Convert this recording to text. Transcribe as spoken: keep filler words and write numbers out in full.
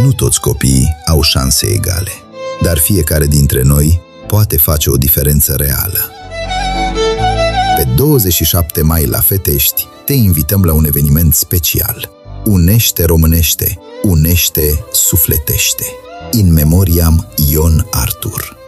Nu toți copiii au șanse egale, dar fiecare dintre noi poate face o diferență reală. Pe douăzeci și șapte mai la Fetești te invităm la un eveniment special. Unește românește, unește sufletește. In memoriam Ion Artur.